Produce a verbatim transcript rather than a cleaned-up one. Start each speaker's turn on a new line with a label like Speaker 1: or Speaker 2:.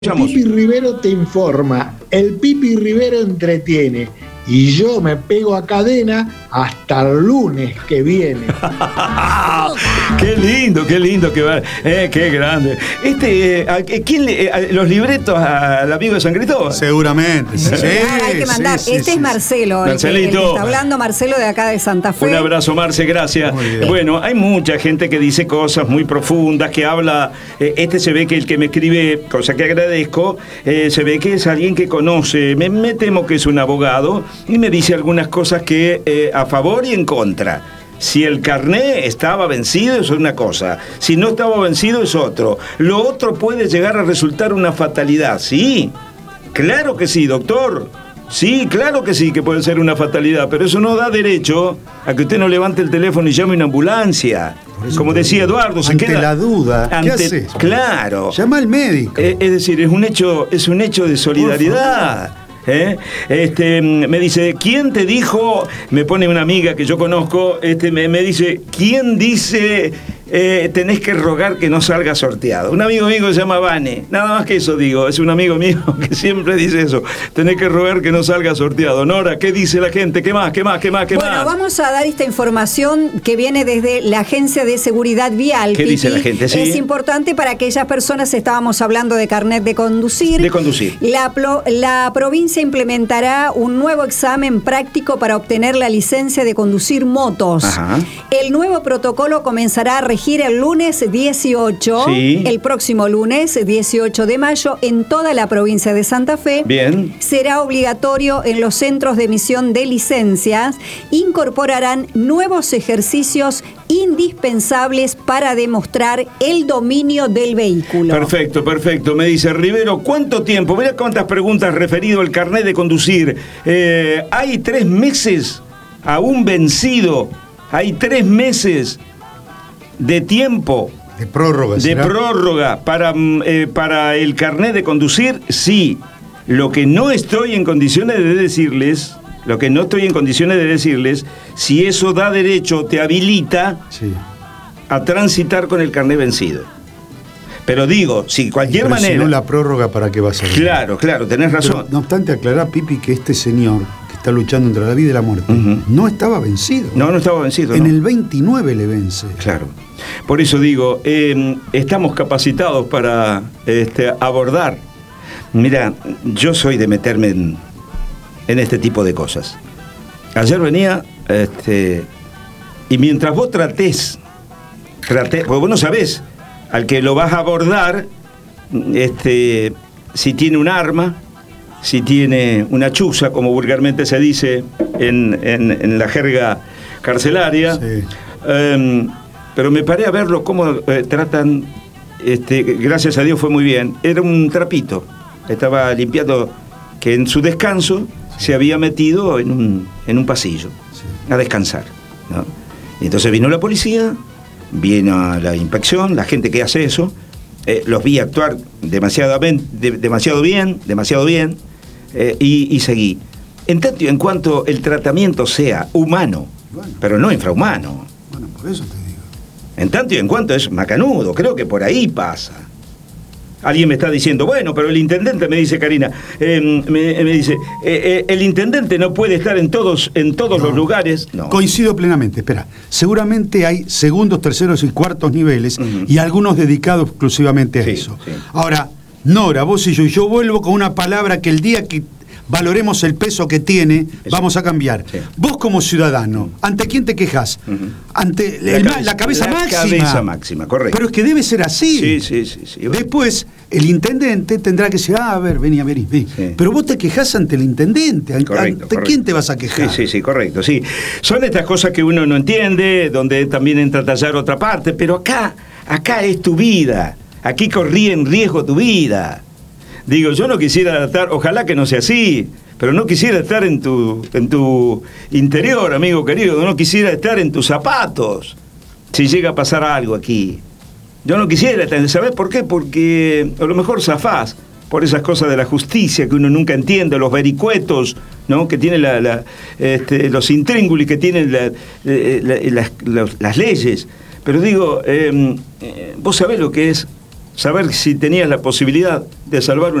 Speaker 1: Pipi Rivero te informa, el Pipi Rivero entretiene y yo me pego a cadena hasta el lunes que viene.
Speaker 2: Qué lindo, qué lindo que va, eh, qué grande. Este, eh, ¿quién le, eh, los libretos al amigo de San Cristóbal?
Speaker 3: Seguramente. Sí,
Speaker 4: sí, hay que mandar. Sí, sí, este sí, es Marcelo,
Speaker 2: Marcelito.
Speaker 4: El que, el que está hablando, Marcelo de acá de Santa Fe.
Speaker 2: Un abrazo, Marce, gracias. Bueno, hay mucha gente que dice cosas muy profundas, que habla. Eh, este se ve que el que me escribe, cosa que agradezco, eh, se ve que es alguien que conoce. Me, me temo que es un abogado y me dice algunas cosas que eh, a favor y en contra. Si el carné estaba vencido es una cosa, si no estaba vencido es otro. Lo otro puede llegar a resultar una fatalidad, ¿sí? Claro que sí, doctor. Sí, claro que sí, que puede ser una fatalidad, pero eso no da derecho a que usted no levante el teléfono y llame a una ambulancia. Como decía Eduardo, se
Speaker 3: ante
Speaker 2: queda...
Speaker 3: la duda,
Speaker 2: ante,
Speaker 3: ¿qué haces?
Speaker 2: Claro.
Speaker 3: Llama al médico.
Speaker 2: Es, es decir, es un hecho, es un hecho de solidaridad. ¿Eh? Este, me dice, ¿quién te dijo? Me pone una amiga que yo conozco, este, me, me dice, ¿quién dice eh, tenés que rogar que no salga sorteado? Un amigo mío se llama Vane, nada más que eso digo, es un amigo mío que siempre dice eso, tenés que rogar que no salga sorteado. Nora, ¿qué dice la gente? ¿Qué más? ¿Qué más? ¿Qué más? ¿Qué
Speaker 4: bueno,
Speaker 2: más?
Speaker 4: Bueno, vamos a dar esta información que viene desde la Agencia de Seguridad Vial.
Speaker 2: ¿Qué
Speaker 4: Pipi.
Speaker 2: dice la gente? ¿Sí?
Speaker 4: Es importante para aquellas personas, estábamos hablando de carnet de conducir.
Speaker 2: De conducir.
Speaker 4: La, la provincia implementará un nuevo examen práctico para obtener la licencia de conducir motos.
Speaker 2: Ajá.
Speaker 4: El nuevo protocolo comenzará a regir el lunes dieciocho,
Speaker 2: sí.
Speaker 4: el próximo lunes dieciocho de mayo, en toda la provincia de Santa Fe.
Speaker 2: Bien.
Speaker 4: Será obligatorio en los centros de emisión de licencias. Incorporarán nuevos ejercicios indispensables para demostrar el dominio del vehículo.
Speaker 2: Perfecto, perfecto. Me dice Rivero, ¿cuánto tiempo? Mira cuántas preguntas referido al carnet de conducir. Eh, hay tres meses aún vencido. Hay tres meses de tiempo.
Speaker 3: De prórroga.
Speaker 2: De
Speaker 3: ¿será?
Speaker 2: prórroga para, eh, para el carnet de conducir, sí. Lo que no estoy en condiciones de decirles, lo que no estoy en condiciones de decirles, si eso da derecho, te habilita
Speaker 3: sí.
Speaker 2: a transitar con el carnet vencido. Pero digo, si cualquier
Speaker 3: Pero
Speaker 2: manera...
Speaker 3: Si no, la prórroga, ¿para qué va a ser?
Speaker 2: Claro, claro, tenés razón.
Speaker 3: Pero, no obstante, aclarar, Pipi, que este señor que está luchando entre la vida y la muerte, uh-huh. no estaba vencido.
Speaker 2: No, no estaba vencido.
Speaker 3: En
Speaker 2: no.
Speaker 3: el veintinueve le vence.
Speaker 2: Claro. Por eso digo, eh, estamos capacitados para este, abordar. Mira, yo soy de meterme en, en este tipo de cosas. Ayer venía, este, y mientras vos tratés, tratés, porque vos no sabés al que lo vas a abordar, este, si tiene un arma, si tiene una chuza, como vulgarmente se dice en, en, en la jerga carcelaria.
Speaker 3: Sí.
Speaker 2: Um, pero me paré a verlo cómo eh, tratan, este, gracias a Dios fue muy bien. Era un trapito, estaba limpiando, que en su descanso sí. se había metido en un, en un pasillo, sí. a descansar, ¿no? Y entonces vino la policía, vino la inspección, la gente que hace eso, eh, los vi actuar demasiado bien, de, demasiado bien, demasiado bien, eh, y, y seguí. En tanto y en cuanto el tratamiento sea humano, bueno, pero no infrahumano.
Speaker 3: Bueno, por eso te digo.
Speaker 2: En tanto y en cuanto es macanudo, creo que por ahí pasa. Alguien me está diciendo, bueno, pero el intendente, me dice Karina, eh, me, me dice, eh, eh, el intendente no puede estar en todos, en todos no. los lugares. No.
Speaker 3: Coincido plenamente, espera. Seguramente hay segundos, terceros y cuartos niveles, uh-huh. y algunos dedicados exclusivamente a sí, eso. Sí. Ahora, Nora, vos y yo, y yo vuelvo con una palabra que el día que valoremos el peso que tiene, eso. vamos a cambiar. Sí. Vos como ciudadano, ¿ante quién te quejas? Uh-huh. Ante
Speaker 2: la,
Speaker 3: el,
Speaker 2: cabeza,
Speaker 3: la cabeza
Speaker 2: la
Speaker 3: máxima.
Speaker 2: cabeza máxima, correcto.
Speaker 3: Pero es que debe ser así.
Speaker 2: Sí, sí, sí. sí.
Speaker 3: Después, el intendente tendrá que decir, ah, a ver, vení, vení, vení. Sí. Pero vos te quejás ante el intendente. ¿Ante
Speaker 2: correcto, correcto.
Speaker 3: quién te vas a quejar?
Speaker 2: Sí, sí, sí, correcto, sí. Son estas cosas que uno no entiende, donde también entra a tallar otra parte, pero acá, acá es tu vida. Aquí corría en riesgo tu vida. Digo, yo no quisiera estar, ojalá que no sea así, pero no quisiera estar en tu, en tu interior, amigo querido, no quisiera estar en tus zapatos, si llega a pasar algo aquí. Yo no quisiera estar, ¿sabés por qué? Porque a lo mejor zafás por esas cosas de la justicia que uno nunca entiende, los vericuetos, ¿no? Que tienen la, la, este, los intríngulis que tienen la, la, la, las, las leyes. Pero digo, eh, eh, vos sabés lo que es saber si tenías la posibilidad de salvar